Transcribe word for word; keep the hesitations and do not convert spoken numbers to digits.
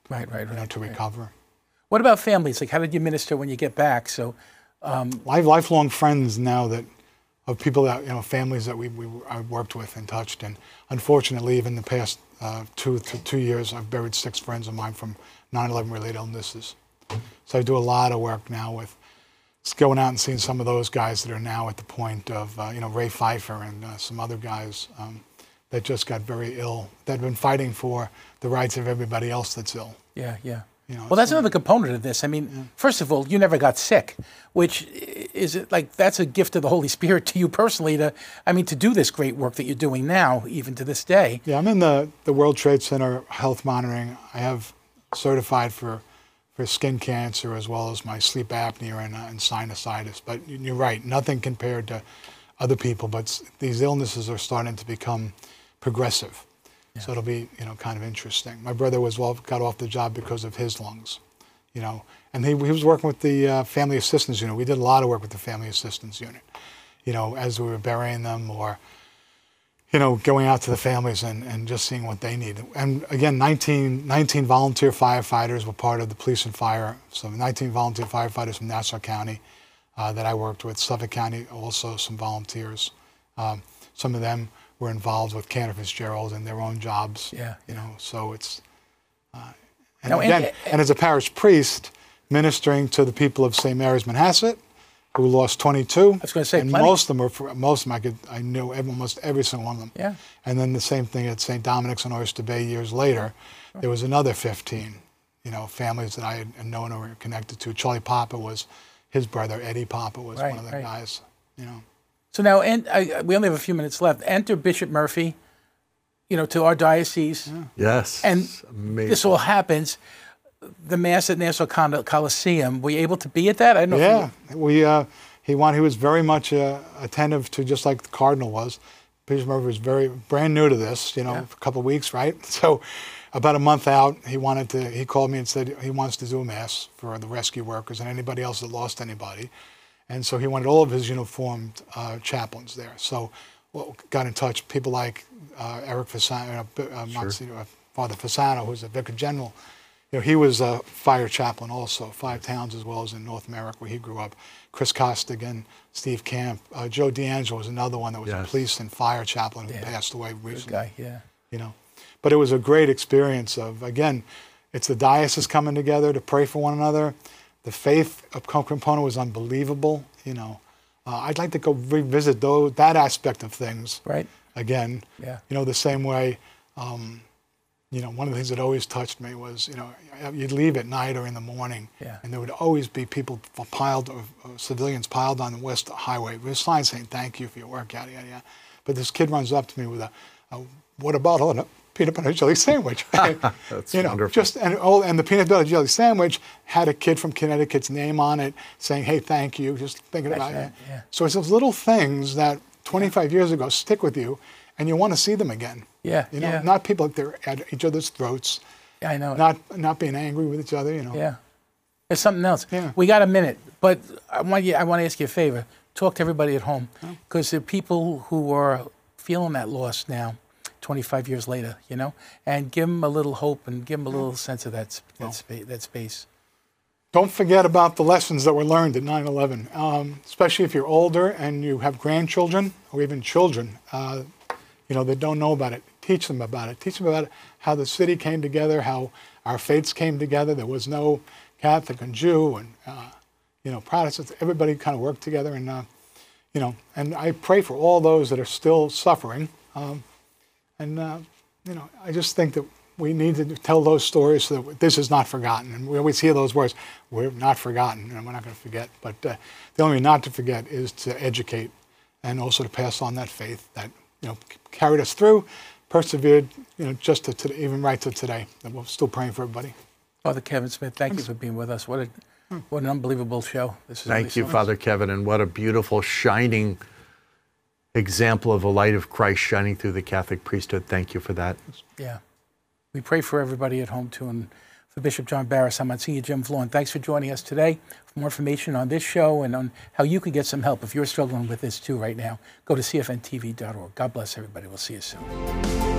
Right, right, right. You know, to right. recover. What about families? Like, how did you minister when you get back? So, um, I have lifelong friends now that of people that, you know, families that we, we I worked with and touched. And unfortunately, even the past uh, two, two, two years, I've buried six friends of mine from nine eleven related illnesses. So I do a lot of work now with just going out and seeing some of those guys that are now at the point of, uh, you know, Ray Pfeiffer and uh, some other guys um, that just got very ill, that have been fighting for the rights of everybody else that's ill. yeah, yeah. You know, Well, that's so- another component of this. I mean, Yeah. first of all, you never got sick, which is it like that's a gift of the Holy Spirit to you personally to, I mean, to do this great work that you're doing now, even to this day. Yeah, I'm in the, the World Trade Center health monitoring. I have certified for, for skin cancer as well as my sleep apnea and, uh, and sinusitis. But you're right, nothing compared to other people, but s- these illnesses are starting to become progressive. So it'll be, you know, kind of interesting. My brother was well, got off the job because of his lungs, you know, and he, he was working with the uh, Family Assistance Unit. We did a lot of work with the Family Assistance Unit, you know, as we were burying them or, you know, going out to the families and, and just seeing what they need. And again, nineteen, nineteen volunteer firefighters were part of the police and fire. So nineteen volunteer firefighters from Nassau County uh, that I worked with. Suffolk County, also some volunteers. Um, some of them were involved with Cantor Fitzgerald in their own jobs. Yeah, You know, so it's, uh, and Now, and- again, and as a parish priest, ministering to the people of Saint Mary's Manhasset, who lost twenty-two. I was gonna say, and plenty. most of them were, for, most of them I could, I knew every, almost every single one of them. Yeah. And then the same thing at Saint Dominic's in Oyster Bay years later, there was another fifteen, you know, families that I had known or were connected to. Charlie Papa was, his brother Eddie Papa was Right, one of the right. guys, you know. So now, and I, we only have a few minutes left. Enter Bishop Murphy, you know, to our diocese. Yes. And amazing. this all happens. The Mass at Nassau Col- Coliseum, were you able to be at that? I don't know Yeah, if you, we, uh, he, want, he was very much uh, attentive to, just like the Cardinal was. Bishop Murphy was very, brand new to this, you know, Yeah. a couple of weeks, right? So about a month out, he wanted to, he called me and said he wants to do a Mass for the rescue workers and anybody else that lost anybody. And so he wanted all of his uniformed uh, chaplains there. So well, got in touch, people like uh, Eric Fasano, uh, uh, Monsignor, uh, Father Fasano, who's a vicar general. You know, he was a fire chaplain also, five towns as well as in North America where he grew up. Chris Costigan, Steve Camp, uh, Joe D'Angelo was another one that was Yes. a police and fire chaplain who Yeah. passed away good recently. guy, yeah. You know, but it was a great experience of, again, it's the diocese coming together to pray for one another. The faith component was unbelievable, you know. Uh, I'd like to go revisit those, that aspect of things Right? again. Yeah. You know, the same way, um, you know, one of the things that always touched me was, you know, you'd leave at night or in the morning, Yeah. and there would always be people piled, or, or civilians piled on the West Highway with signs saying, thank you for your work, yada, yada, yada. But this kid runs up to me with a, a water bottle and a peanut butter and jelly sandwich. That's you know, wonderful. just and oh, and the peanut butter jelly sandwich had a kid from Connecticut's name on it, saying, "Hey, thank you." Just thinking That's about right, it. yeah. So it's those little things that twenty-five years ago stick with you, and you want to see them again. Yeah, You know, yeah. not people that they're at each other's throats, Yeah, I know. not not being angry with each other. You know. Yeah. There's something else. Yeah. We got a minute, but I want you. I want to ask you a favor. Talk to everybody at home, because there are people who are feeling that loss now, twenty-five years later. You know, and give them a little hope and give them a little sense of that that, spa- that space. Don't forget about the lessons that were learned at nine eleven, um, especially if you're older and you have grandchildren or even children, uh, you know, that don't know about it. Teach them about it. Teach them about how the city came together, how our faiths came together. There was no Catholic and Jew and, uh, you know, Protestants. Everybody kind of worked together. And, uh, you know, and I pray for all those that are still suffering. Um, and, uh, you know, I just think that we need to tell those stories so that this is not forgotten. And we always hear those words, we're not forgotten, and we're not going to forget. But uh, the only way not to forget is to educate and also to pass on that faith that, you know, carried us through, persevered, you know, just to, to even right to today. And we're still praying for everybody. Father Kevin Smith, thank you for being with us. What a what an unbelievable show. This is Thank really you, something. Father Kevin, and what a beautiful, shining example of the light of Christ shining through the Catholic priesthood. Thank you for that. Yeah. We pray for everybody at home, too, and for Bishop John Barris. I'm Monsignor Jim Vaughn. Thanks for joining us today. For more information on this show and on how you can get some help if you're struggling with this, too, right now, go to C F N T V dot org. God bless everybody. We'll see you soon.